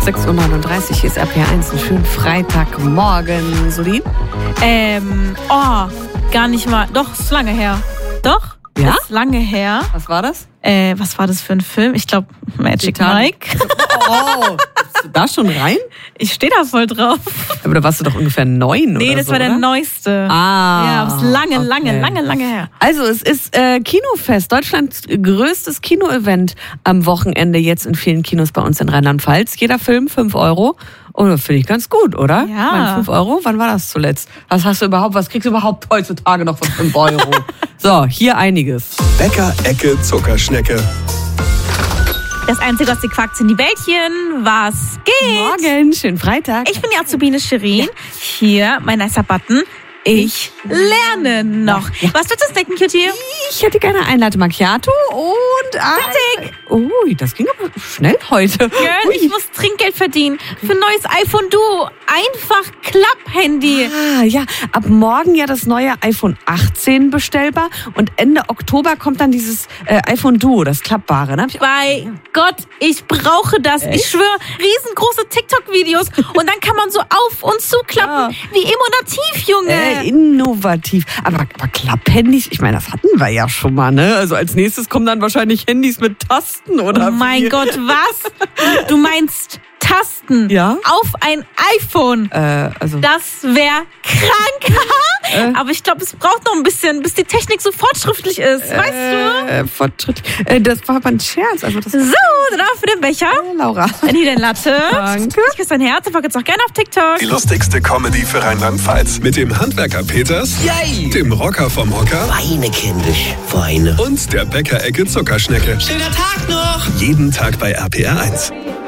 6:39 Uhr, hier ist RPR1, einen schönen Freitagmorgen. Solin? Gar nicht mal. Doch, ist lange her. Doch? Ja? Ist lange her. Was war das? Was war das für ein Film? Ich glaube, Magic Mike. Oh, bist du da schon rein? Ich stehe da voll drauf. Aber da warst du doch ungefähr 9 oder so, das war oder? der neueste. Ah. Ja, aber es ist lange her. Also es ist Kinofest, Deutschlands größtes Kinoevent am Wochenende jetzt in vielen Kinos bei uns in Rheinland-Pfalz. Jeder Film 5 Euro. Und das finde ich ganz gut, oder? Ja. Ich meine, 5 Euro, wann war das zuletzt? Was kriegst du überhaupt heutzutage noch von 5 Euro? So, hier einiges. Bäcker-Ecke Zuckerschnecke. Das Einzige, was sie quackt, sind die Bällchen. Was geht? Morgen, schönen Freitag. Ich bin die Azubine Shirin. Hier, mein nicer Button. Ich lerne noch. Ja. Was willst du snacken, Cutie? Ich hätte gerne ein Latte Macchiato und Fertig. Ui, das ging aber schnell heute. Girl, ich muss Trinkgeld verdienen. Für ein neues iPhone Duo. Einfach Klapp-Handy. Ah, ja, ab morgen ja das neue iPhone 18 bestellbar und Ende Oktober kommt dann dieses iPhone Duo, das klappbare. Ne? Bei Gott, ich brauche das. Ich schwöre, riesengroße TikTok-Videos. Und dann kann man so auf und zuklappen. Wie innovativ, Junge. Innovativ. Aber Klapphandys, ich meine, das hatten wir ja schon mal, ne? Also als nächstes kommen dann wahrscheinlich Handys mit Tasten, oder? Oh mein Gott, was? Du meinst Tasten Ja? auf ein iPhone? Also. Das wäre krank. Aber ich glaube, es braucht noch ein bisschen, bis die Technik so fortschrittlich ist. Weißt du? Fortschritt. Das war aber ein Scherz. Also das So, dann auch für den Becher. Laura. Dann hier dein Latte. Danke. Ich küsse dein Herz und folge jetzt auch gerne auf TikTok. Die lustigste Comedy für Rheinland-Pfalz. Mit dem Handwerker Peters, Yay! dem Rocker vom Hocker Weine, kindisch, Weine. und der Bäcker-Ecke Zuckerschnecke. Schöner Tag noch! Jeden Tag bei RPR1.